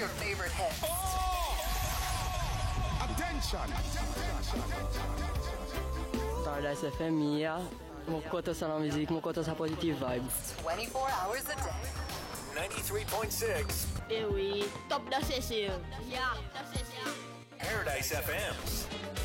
your favorite hits. Attention! Paradise FM hier. Mon koto sa la musique, mon koto sa positive vibes. 24 hours a day. 93.6. Eh oui, top da Cecil. Yeah, da Cecil. Paradise FM.